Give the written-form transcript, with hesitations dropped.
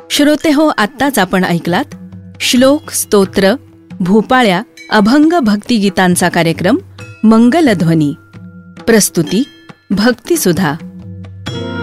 श्रोतेहो, आत्ताच आपण ऐकलात श्लोक, स्तोत्र, भूपाळ्या, अभंग भक्तिगीतांचा कार्यक्रम मंगलध्वनी. प्रस्तुती भक्तिसुधा.